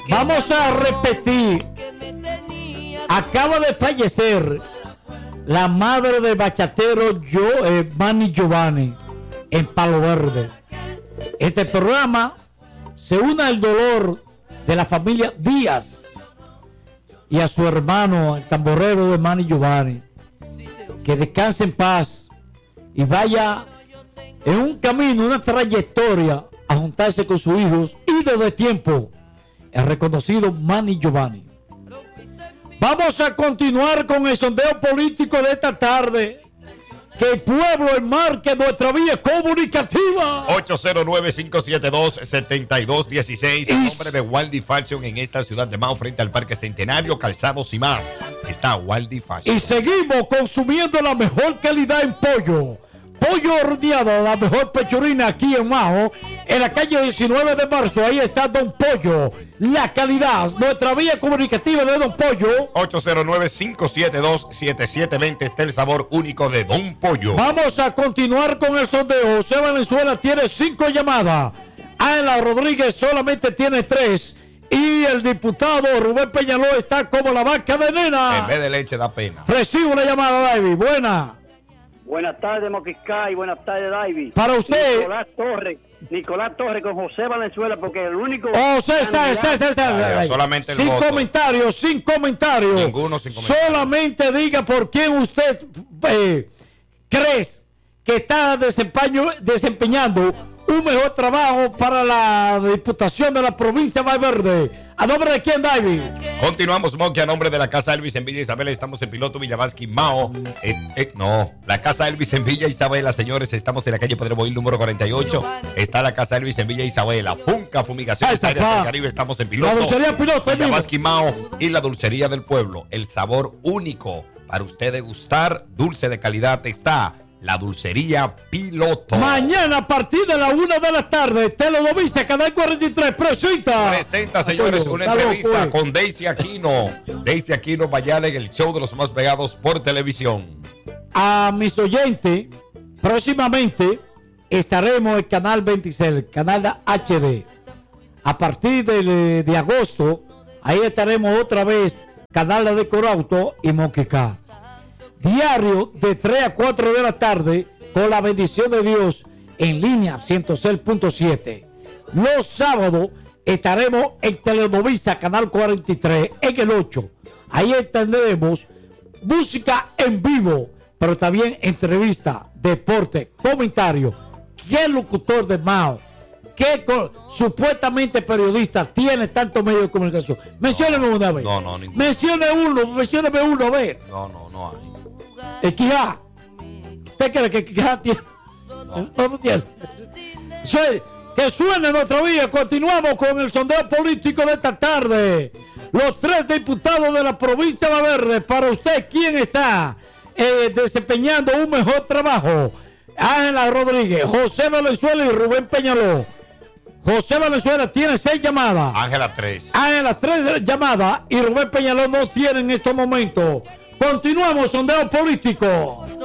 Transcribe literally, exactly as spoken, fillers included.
Vamos a repetir. Acaba de fallecer la madre del bachatero yo, eh, Manny Giovanni en Palo Verde. Este programa se une al dolor de la familia Díaz y a su hermano, el tamborero de Manny Giovanni. Que descanse en paz y vaya en un camino, una trayectoria a juntarse con sus hijos y desde tiempo el reconocido Manny Giovanni. Vamos a continuar con el sondeo político de esta tarde. Que el pueblo enmarque nuestra vía comunicativa. ocho cero nueve, cinco siete dos, siete dos uno seis. En nombre de Waldy Fashion en esta ciudad de Mao, frente al Parque Centenario, calzados y más. Está Waldy Fashion. Y seguimos consumiendo la mejor calidad en pollo. Pollo horneado, la mejor pechurina aquí en Mao. En la calle diecinueve de marzo, ahí está Don Pollo. La calidad, nuestra vía comunicativa de Don Pollo. ocho cero nueve, cinco siete dos, siete siete dos cero. Está el sabor único de Don Pollo. Vamos a continuar con el sondeo. José Valenzuela tiene cinco llamadas. Ángela Rodríguez solamente tiene tres. Y el diputado Rubén Peñaló está como la vaca de nena. En vez de leche da pena. Recibo una llamada, David. Buena. Buenas tardes, Moquiscay. Buenas tardes, David. Para usted. Nicolás Torres. Nicolás Torres con José Valenzuela, porque el único. Oh, César, César, César. Solamente el sin voto. comentarios, sin comentarios. Ninguno sin comentarios. Solamente diga por quién usted eh, cree que está desempeño, desempeñando un mejor trabajo para la Diputación de la provincia de Valverde. ¿A nombre de quién, David? Continuamos, Moqui, a nombre de la Casa Elvis en Villa Isabela. Estamos en Piloto Villavasqui, Mao. Es, eh, no, la Casa Elvis en Villa Isabela, señores. Estamos en la calle Pedro Boil, número cuarenta y ocho. Está la Casa Elvis en Villa Isabela. Funca, Fumigaciones Aéreas del Caribe. Estamos en Piloto. La dulcería Piloto, Villavasqui, Mao. Y la dulcería del pueblo. El sabor único para usted degustar. Dulce de calidad está la dulcería Piloto. Mañana a partir de la una de la tarde, Telenovisa, Canal cuarenta y tres, presenta. Presenta, señores, una Está entrevista loco, eh. con Daisy Aquino. Daisy Aquino Mayala en el show de los más pegados por televisión. A mis oyentes, próximamente estaremos en Canal veintiséis, el canal H D. A partir de, de agosto, ahí estaremos otra vez, Canal de Corauto y Moquecá. Diario de tres a cuatro de la tarde, con la bendición de Dios, en línea ciento seis punto siete. Los sábados estaremos en Telenovisa, Canal cuarenta y tres, en el ocho. Ahí tendremos música en vivo, pero también entrevista, deporte, comentario. ¿Qué locutor de Mao? ¿Qué co- supuestamente periodista tiene tantos medios de comunicación? Mencióneme no, una vez. No, no, ninguno. Mencione uno, mencióneme uno, a ver. No, no, no hay. El Quijá. ¿Usted cree que el Quijá tiene? No. No, no tiene. Soy- que suene nuestra vía. Continuamos con el sondeo político de esta tarde. Los tres diputados de la provincia de Valverde. Para usted, ¿quién está eh, desempeñando un mejor trabajo? Ángela Rodríguez, José Valenzuela y Rubén Peñaló. José Valenzuela tiene seis llamadas. Ángela tres. Ángela tres llamadas y Rubén Peñaló no tiene en estos momentos. Continuamos, sondeo político.